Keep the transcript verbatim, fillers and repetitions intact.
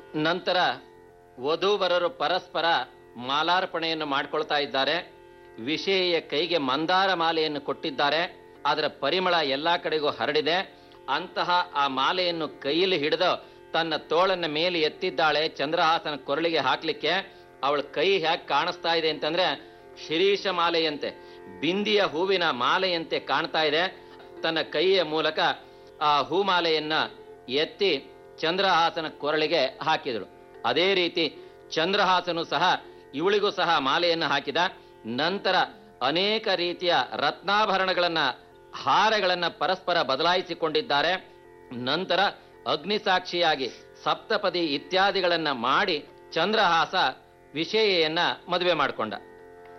ನಂತರ ವಧೂವರರು ಪರಸ್ಪರ ಮಾಲಾರ್ಪಣೆಯನ್ನು ಮಾಡಿಕೊಳ್ತಾ ಇದ್ದಾರೆ. ವಿಷಯ ಕೈಗೆ ಮಂದಾರ ಮಾಲೆಯನ್ನು ಕೊಟ್ಟಿದ್ದಾರೆ. ಅದರ ಪರಿಮಳ ಎಲ್ಲಾ ಕಡೆಗೂ ಹರಡಿದೆ. ಅಂತಹ ಆ ಮಾಲೆಯನ್ನು ಕೈಯಲ್ಲಿ ಹಿಡಿದು ತನ್ನ ತೋಳನ್ನ ಮೇಲೆ ಎತ್ತಿದ್ದಾಳೆ ಚಂದ್ರಹಾಸನ ಕೊರಳಿಗೆ ಹಾಕ್ಲಿಕ್ಕೆ. ಅವಳ ಕೈ ಹ್ಯಾಕ್ ಕಾಣಿಸ್ತಾ ಇದೆ ಅಂತಂದ್ರೆ ಶಿರೀಷ ಮಾಲೆಯಂತೆ, ಬಿಂದಿಯ ಹೂವಿನ ಮಾಲೆಯಂತೆ ಕಾಣ್ತಾ ಇದೆ. ತನ್ನ ಕೈಯ ಮೂಲಕ ಆ ಹೂಮಾಲೆಯನ್ನ ಎತ್ತಿ ಚಂದ್ರಹಾಸನ ಕೊರಳಿಗೆ ಹಾಕಿದಳು. ಅದೇ ರೀತಿ ಚಂದ್ರಹಾಸನು ಸಹ ಇವಳಿಗೂ ಸಹ ಮಾಲೆಯನ್ನು ಹಾಕಿದ. ನಂತರ ಅನೇಕ ರೀತಿಯ ರತ್ನಾಭರಣಗಳನ್ನ ಹಾರಗಳನ್ನ ಪರಸ್ಪರ ಬದಲಾಯಿಸಿಕೊಂಡಿದ್ದಾರೆ. ನಂತರ ಅಗ್ನಿಸಾಕ್ಷಿಯಾಗಿ ಸಪ್ತಪದಿ ಇತ್ಯಾದಿಗಳನ್ನ ಮಾಡಿ ಚಂದ್ರಹಾಸ ವಿಷಯೆಯನ್ನ ಮದುವೆ ಮಾಡಿಕೊಂಡ.